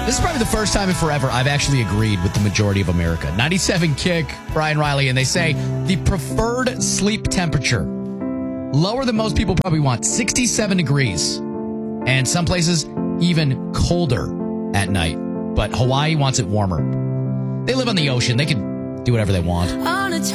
This is probably the first time in forever I've actually agreed with the majority of America. 97 Kick, Brian Riley, and they say the preferred sleep temperature, lower than most people probably want, 67 degrees. And some places even colder at night. But Hawaii wants it warmer. They live on the ocean. They can do whatever they want.